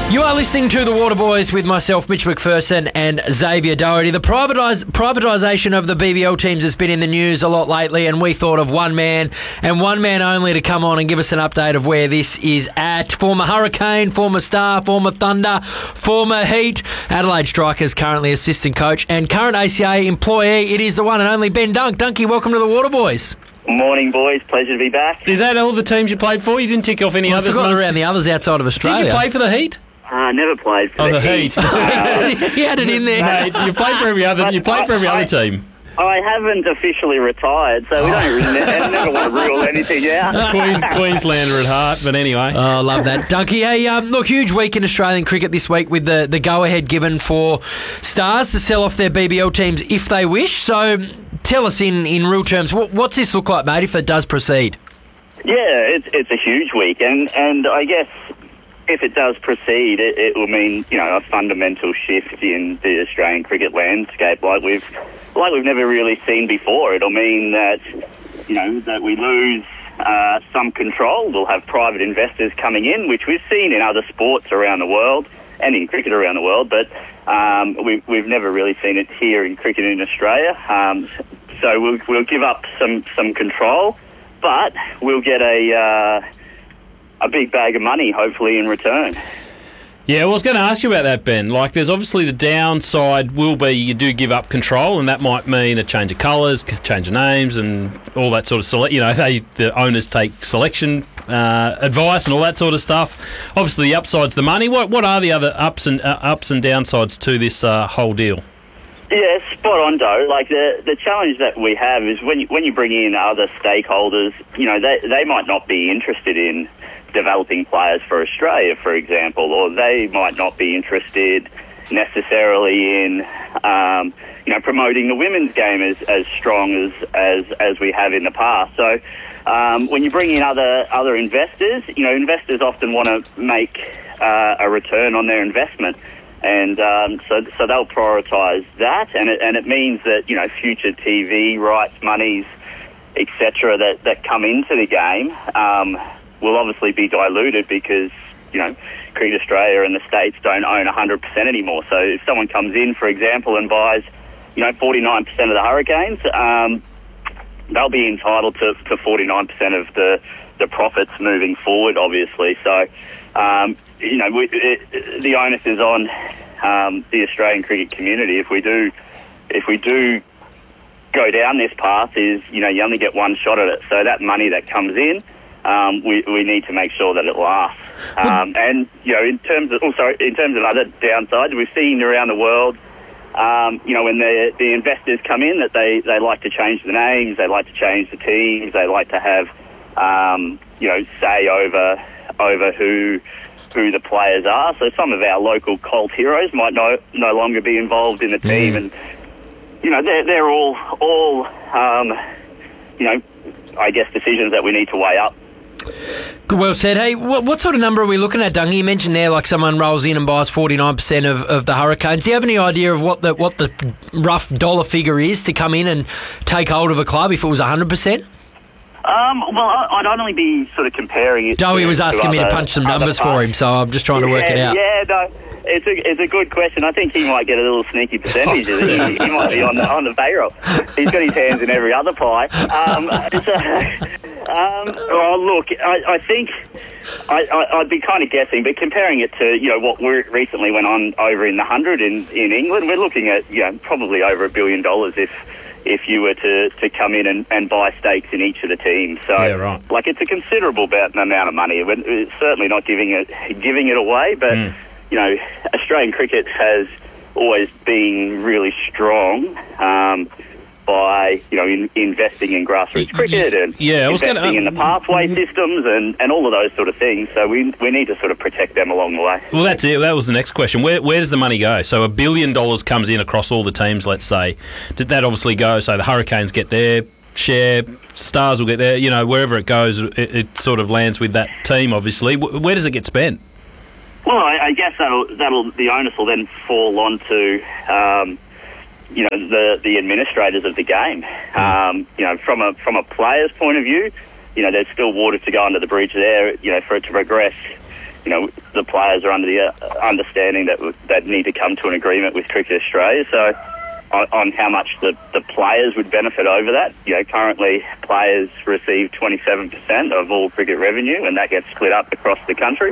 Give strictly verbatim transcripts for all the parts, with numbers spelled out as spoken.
You are listening to The Waterboys with myself, Mitch McPherson, and Xavier Doherty. The privatise, privatisation of the B B L teams has been in the news a lot lately, and we thought of one man and one man only to come on and give us an update of where this is at. Former Hurricane, former Star, former Thunder, former Heat, Adelaide Strikers, currently assistant coach, and current A C A employee. It is the one and only Ben Dunk. Dunky, welcome to The Waterboys. Morning, boys. Pleasure to be back. Is that all the teams you played for? You didn't tick off any well, others? I forgot months? around the others outside of Australia. Did you play for the Heat? Uh, never played for oh, the, the Heat. Heat. Uh, he had it in there. Mate, you played for every other. You played for every I, other team. I haven't officially retired, so we don't really ne- never want to rule anything out. Queen, Queenslander at heart, but anyway. Oh, I love that. Dunky, hey, um, look, huge week in Australian cricket this week with the, the go-ahead given for Stars to sell off their B B L teams if they wish. So tell us in, in real terms, what, what's this look like, mate, if it does proceed? Yeah, it's it's a huge week, and, and I guess if it does proceed, it, it will mean, you know, a fundamental shift in the Australian cricket landscape like we've like we've never really seen before. It'll mean that, you know, that we lose uh, some control. We'll have private investors coming in, which we've seen in other sports around the world and in cricket around the world, but um, we've, we've never really seen it here in cricket in Australia. Um, so we'll, we'll give up some, some control, but we'll get a... Uh, a big bag of money, hopefully, in return. Yeah, well, I was going to ask you about that, Ben. Like, there's obviously the downside will be you do give up control, and that might mean a change of colours, change of names, and all that sort of select. You know, they the owners take selection uh, advice and all that sort of stuff. Obviously, the upside's the money. What what are the other ups and uh, ups and downsides to this uh, whole deal? Yeah, spot on, Doe. Like, the the challenge that we have is when you, when you bring in other stakeholders, you know, they they might not be interested in developing players for Australia, for example, or they might not be interested necessarily in, um, you know, promoting the women's game as, as strong as, as as we have in the past. So um, when you bring in other other investors, you know, investors often want to make uh, a return on their investment. And um, so, so they'll prioritise that, and it, and it means that, you know, future T V rights, monies, et cetera, that, that come into the game um, will obviously be diluted because, you know, Cricket Australia and the States don't own one hundred percent anymore. So if someone comes in, for example, and buys, you know, forty-nine percent of the Hurricanes, um, they'll be entitled to, to forty-nine percent of the, the profits moving forward, obviously. So, um, you know, we, it, the onus is on um, the Australian cricket community. If we do, if we do go down this path, is, you know, you only get one shot at it. So that money that comes in, um, we we need to make sure that it lasts. Um, and you know, in terms of, oh, sorry, in terms of other downsides, we've seen around the world, um, you know, when the the investors come in, that they they like to change the names, they like to change the teams, they like to have, um, you know, say over over who. who the players are. So some of our local cult heroes might no, no longer be involved in the team. Mm. And, you know, they're, they're all, all um, you know, I guess decisions that we need to weigh up. Well said. Hey, what, what sort of number are we looking at, Dungy? You mentioned there, like, someone rolls in and buys forty-nine percent of, of the Hurricanes. Do you have any idea of what the what the rough dollar figure is to come in and take hold of a club if it was one hundred percent? Um, well, I'd only be sort of comparing it. Joey to, was asking to me other, to punch some numbers for him, so I'm just trying yeah, to work it out. Yeah, no, it's a it's a good question. I think he might get a little sneaky percentage. Oh, he, he might be on the on the payroll. He's got his hands in every other pie. Um, so, um, oh, look, I, I think I, I, I'd be kind of guessing, but comparing it to, you know, what we recently went on over in the hundred in in England, we're looking at, you know, probably over a billion dollars if. if you were to, to come in and, and buy stakes in each of the teams. So, yeah, right. like, it's a considerable amount of money. We're certainly not giving it giving it away, but, mm. you know, Australian cricket has always been really strong um, by, you know, in, investing in grassroots cricket and yeah, I was investing gonna, uh, in the pathway systems and, and all of those sort of things. So we we need to sort of protect them along the way. Well, that's it. That was the next question. Where where does the money go? So a billion dollars comes in across all the teams, let's say. Did that obviously go? So the Hurricanes get their share, Stars will get there. You know, wherever it goes, it, it sort of lands with that team, obviously. Where does it get spent? Well, I, I guess that'll that'll the onus will then fall onto um, you know the the administrators of the game. Um, you know, from a from a player's point of view, you know, there's still water to go under the bridge there. You know, for it to progress, you know, the players are under the uh, understanding that they'd need to come to an agreement with Cricket Australia. So on, on how much the, the players would benefit over that, you know, currently players receive twenty-seven percent of all cricket revenue, and that gets split up across the country.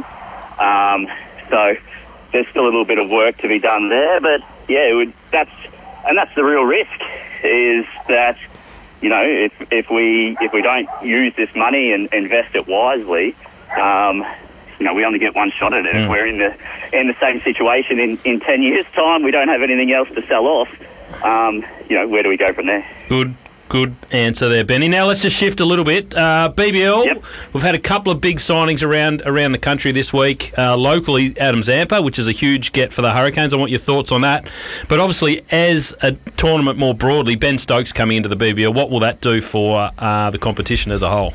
Um, so there's still a little bit of work to be done there, but yeah, it would, that's and that's the real risk, is that, you know, if if we if we don't use this money and invest it wisely, um, you know, we only get one shot at it. Mm. If we're in the in the same situation in, in ten years' time, we don't have anything else to sell off. Um, you know, where do we go from there? Good, good answer there, Benny. Now let's just shift a little bit. Uh, B B L, Yep. We've had a couple of big signings around around the country this week. Uh, locally, Adam Zampa, which is a huge get for the Hurricanes. I want your thoughts on that. But obviously, as a tournament more broadly, Ben Stokes coming into the B B L, what will that do for uh, the competition as a whole?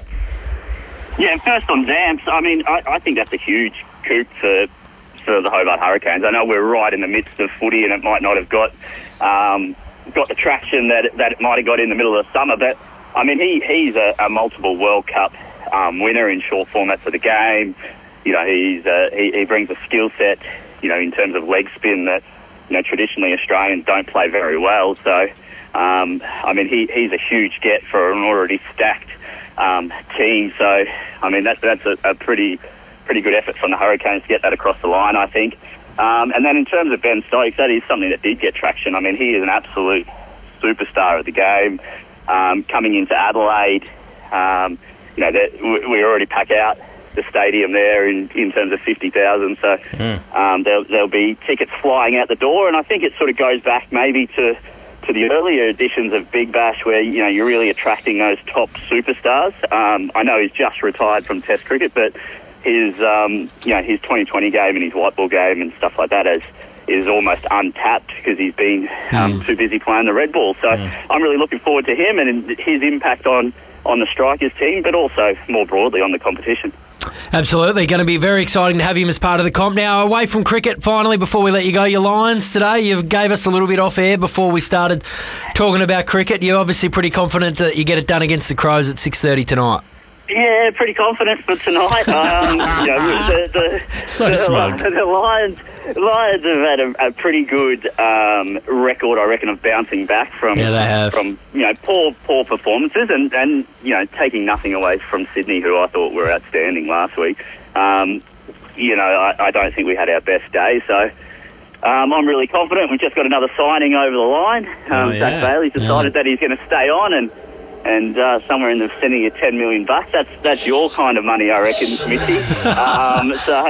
Yeah, first on Zamps, I mean, I, I think that's a huge coup for for the Hobart Hurricanes. I know we're right in the midst of footy, and it might not have got um, got the traction that that it might have got in the middle of the summer. But I mean, he he's a, a multiple World Cup um, winner in short formats of the game. You know, he's uh, he, he brings a skill set, you know, in terms of leg spin that, you know, traditionally Australians don't play very well. So, um, I mean, he he's a huge get for an already stacked um, team. So, I mean, that that's a, a pretty. pretty good effort from the Hurricanes to get that across the line, I think. Um, and then in terms of Ben Stokes, that is something that did get traction. I mean, he is an absolute superstar of the game. Um, coming into Adelaide, um, you know, that we we already pack out the stadium there in, in terms of fifty thousand. So mm. um, there'll, there'll be tickets flying out the door. And I think it sort of goes back maybe to, to the earlier editions of Big Bash, where, you know, you're really attracting those top superstars. Um, I know he's just retired from Test cricket, but his, um, you know, his twenty twenty game and his white ball game and stuff like that is, is almost untapped because he's been um, mm. too busy playing the red ball. So mm. I'm really looking forward to him and his impact on, on the Strikers team, but also more broadly on the competition. Absolutely. Going to be very exciting to have him as part of the comp. Now, away from cricket, finally, before we let you go, your Lions today, you gave us a little bit off air before we started talking about cricket. You're obviously pretty confident that you get it done against the Crows at six thirty tonight. Yeah, pretty confident for tonight. Um, you know, the, the, so the, smart. The, the Lions, Lions have had a, a pretty good um, record, I reckon, of bouncing back from yeah, they have. from you know poor poor performances, and, and you know taking nothing away from Sydney, who I thought were outstanding last week. Um, you know, I, I don't think we had our best day, so. Um, I'm really confident. We've just got another signing over the line. Um, oh, yeah. Zach Bailey's decided yeah. that he's going to stay on, and and uh, somewhere in the vicinity of ten million bucks. That's that's your kind of money, I reckon, Mitchy. um, so,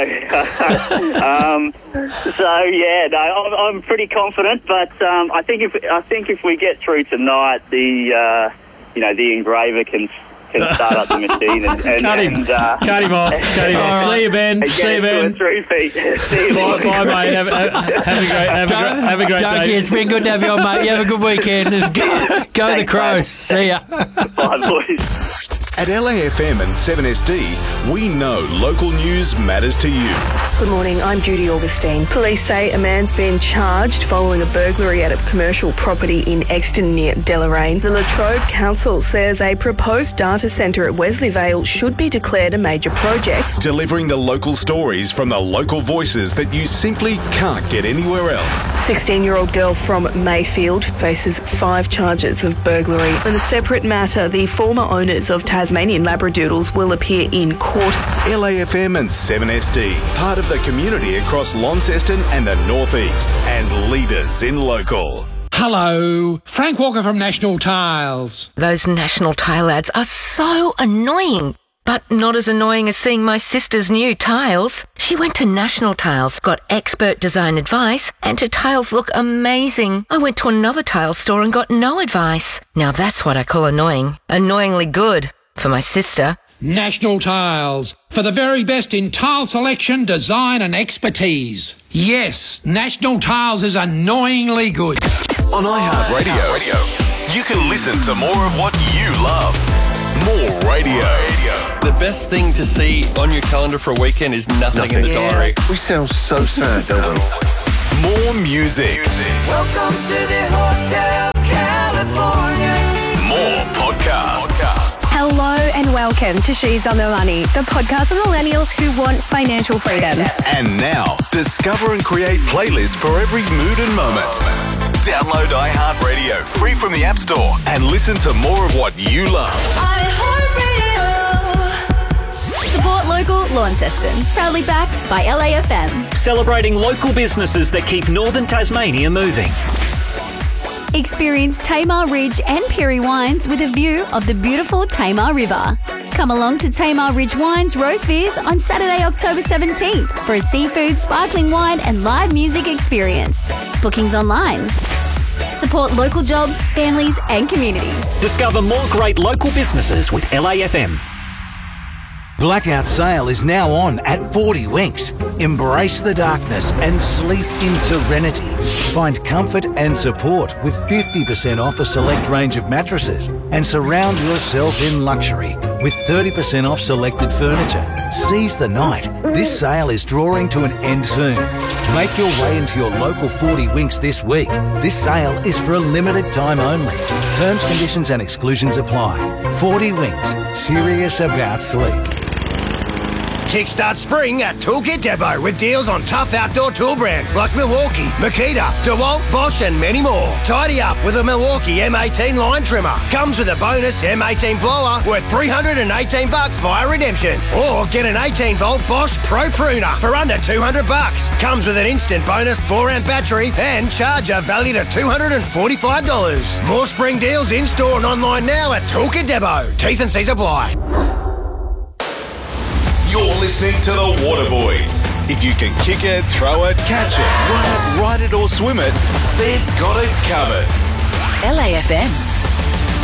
um, so yeah, no, I'm, I'm pretty confident. But um, I think if I think if we get through tonight, the uh, you know the engraver can. can start up the machine and, and, cut him, and, uh, cut him off, cut him off. See you, Ben. See you, Ben. Three feet. See you, bye, bye, mate. Have, have, have a great, have a great, have a great Donkey, day. it's been good to have you on, mate. You have a good weekend. And go go Thanks, the Crows. mate. See ya. Bye, boys. At L A F M and seven S D, we know local news matters to you. Good morning, I'm Judy Augustine. Police say a man's been charged following a burglary at a commercial property in Exton near Deloraine. The Latrobe Council says a proposed data centre at Wesley Vale should be declared a major project. Delivering the local stories from the local voices that you simply can't get anywhere else. sixteen-year-old girl from Mayfield faces five charges of burglary. In a separate matter, the former owners of Tasmanian Labradoodles will appear in court. L A F M and seven S D, part of the community across Launceston and the North East, and leaders in local. Hello, Frank Walker from National Tiles. Those National Tile ads are so annoying. But not as annoying as seeing my sister's new tiles. She went to National Tiles, got expert design advice, and her tiles look amazing. I went to another tile store and got no advice. Now that's what I call annoying. Annoyingly good for my sister. National Tiles, for the very best in tile selection, design and expertise. Yes, National Tiles is annoyingly good. On iHeartRadio, you can listen to more of what you love. More radio. The best thing to see on your calendar for a weekend is nothing, nothing. in the yeah. diary. We sound so sad, don't we? More music. Welcome to the Hotel California. More podcasts. podcasts. podcasts. Hello and welcome to She's on the Money, the podcast for millennials who want financial freedom. And now, discover and create playlists for every mood and moment. Download iHeartRadio free from the App Store and listen to more of what you love. Support local, Launceston. Proudly backed by L A F M. Celebrating local businesses that keep northern Tasmania moving. Experience Tamar Ridge and Perry Wines with a view of the beautiful Tamar River. Come along to Tamar Ridge Wines Roast Beers on Saturday, October seventeenth for a seafood, sparkling wine and live music experience. Bookings online. Support local jobs, families and communities. Discover more great local businesses with L A F M. Blackout sale is now on at forty Winks. Embrace the darkness and sleep in serenity. Find comfort and support with fifty percent off a select range of mattresses and surround yourself in luxury with thirty percent off selected furniture. Seize the night. This sale is drawing to an end soon. Make your way into your local forty Winks this week. This sale is for a limited time only. Terms, conditions and exclusions apply. forty Winks. Serious about sleep. Kickstart spring at Toolkit Depot with deals on tough outdoor tool brands like Milwaukee, Makita, DeWalt, Bosch and many more. Tidy up with a Milwaukee M eighteen line trimmer. Comes with a bonus M eighteen blower worth three hundred eighteen bucks via redemption. Or get an eighteen volt Bosch Pro Pruner for under two hundred bucks. Comes with an instant bonus four amp battery and charger valued at two hundred forty-five dollars. More spring deals in store and online now at Toolkit Depot. T's and C's apply. You're listening to the Waterboys. If you can kick it, throw it, catch it, run it, ride it or swim it, they've got it covered. L A F M.